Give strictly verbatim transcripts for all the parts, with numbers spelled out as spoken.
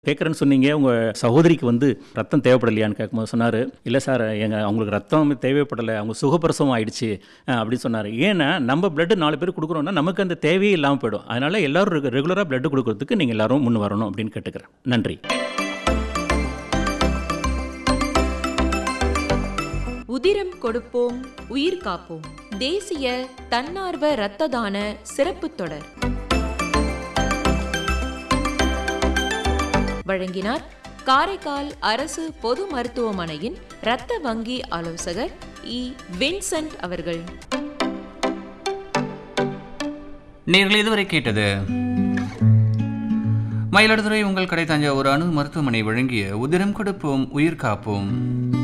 கேட்குறேன்னு சொன்னீங்க. உங்க சகோதரிக்கு வந்து ரத்தம் தேவைப்படலையான்னு கேட்கும்போது சொன்னாரு, "இல்ல சார், எங்க அவங்களுக்கு ரத்தம் தேவைப்படல. அவங்க சுகப்பிரசவம் ஆயிடுச்சு" அ அப்படின்னு சொன்னாரு. ஏன்னா, நம்ம பிளட் நாலு பேருக்கு குடுக்குறோம்னா, நமக்கு அந்த தேவையே இல்லாம போயிடும். அதனால எல்லாரும் ரெகு ரெகுலரா பிளட் குடுக்குறதுக்கு நீங்க எல்லாரும் முன் வரணும் அப்படின்னு கேட்டுக்கிறேன். நன்றி. உதிரம் கொடுப்போம், உயிர் காப்போம். தேசிய தன்னார்வ இரத்த தான சிறப்பு தொடர் வழங்கினார் காரைக்கால் அரசு பொது மருத்துவமனையின் இரத்த வங்கி ஆலோசகர் இ வின்சென்ட் அவர்கள். நேர்கள் இதுவரை கேட்டது மயிலாடுதுறை உங்கள் கடை தஞ்சாவூர் அணு மருத்துவமனை வழங்கிய உதிரம் கொடுப்போம், உயிர் காப்போம்.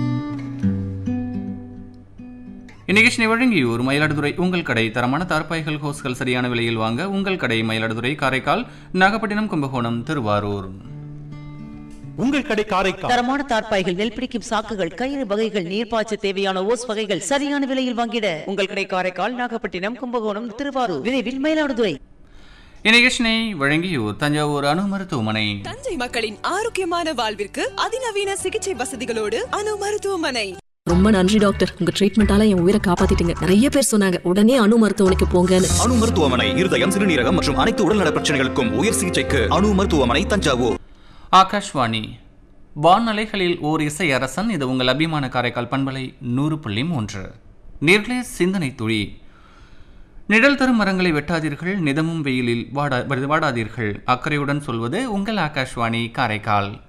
இந்நிகழ்ச்சியை வழங்கியோர் மயிலாடுதுறை உங்கள் கடை. தரமான தார்பாய்கள், ஹோஸ்கள் சரியான விலையில் வாங்க உங்கள் கடை மயிலாடுதுறை, காரைக்கால், நாகப்பட்டினம், கும்பகோணம், திருவாரூர். உங்கள் கடை காரைக்கால். தரமான தார்பாய்கள், நெல் பிடிக்கும் சாக்குகள், கயிறு வகைகள், நீர்ப்பாய்ச்ச தேவையான ஓஸ் வகைகள் சரியான விலையில் வாங்கிட உங்கள் கடை காரைக்கால், நாகப்பட்டினம், கும்பகோணம், திருவாரூர். விரைவில் மயிலாடுதுறை. இந்நிகழ்ச்சியை வழங்கியோர் தஞ்சாவூர் அணு மருத்துவமனை. தஞ்சை மக்களின் ஆரோக்கியமான வாழ்விற்கு அதிநவீன சிகிச்சை வசதிகளோடு அணு மருத்துவமனை. ரொம்ப நன்றி டாக்டர், உங்க ட்ரீட்மெண்டால என் உயிரை காப்பாத்திட்டீங்க. நிறைய பேர் சொன்னாங்க உடனே அணு மருத்துவமனைக்கு போங்கன்னு. அணு மருத்துவமனை இருதயம், சிறுநீரகம் மற்றும் அனைத்து உடல்நல பிரச்சனைகளுக்கும் உயர் சிகிச்சைக்கு அணு மருத்துவமனை, தஞ்சாவூர். ஆகாஷ்வாணி வானலைகளில் ஓர் இசை அரசன். இது உங்கள் அபிமான காரைக்கால் பண்பலை நூறு புள்ளி மூன்று. நேர்களே, சிந்தனை துளி. நிழல் தரும் மரங்களை வெட்டாதீர்கள், நிதமும் வெயிலில் வாடா வாடாதீர்கள். அக்கறையுடன் சொல்வது உங்கள் ஆகாஷ்வாணி காரைக்கால்.